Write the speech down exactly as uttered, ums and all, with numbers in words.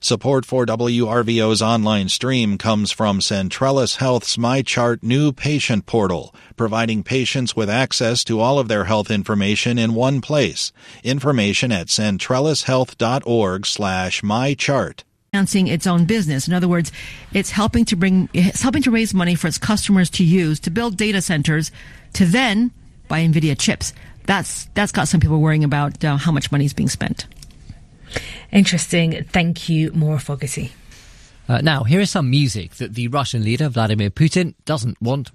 Support for W R V O's online stream comes from Centrellis Health's MyChart new patient portal, providing patients with access to all of their health information in one place. Information at centrellishealth.org slash mychart. Financing its own business. In other words, it's helping to bring, it's helping to raise money for its customers to use to build data centers to then buy NVIDIA chips. That's that's got some people worrying about uh, how much money is being spent. Interesting. Thank you, Maura Fogarty. Uh, now, here is some music that the Russian leader Vladimir Putin doesn't want